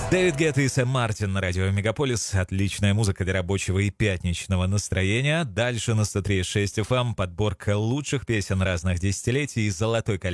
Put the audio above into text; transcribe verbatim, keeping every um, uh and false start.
Дэвид Гетта и Сэм Мартин на радио Мегаполис. Отличная музыка для рабочего и пятничного настроения. Дальше на сто три и шесть эф эм подборка лучших песен разных десятилетий из золотой коллекции